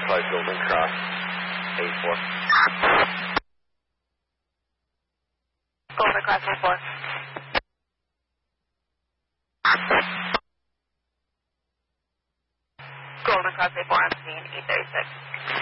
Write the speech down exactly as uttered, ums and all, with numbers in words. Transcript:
five Golden Cross, eight four. Golden Cross eight four. Golden Cross eight four, I'm seeing eight thirty-six.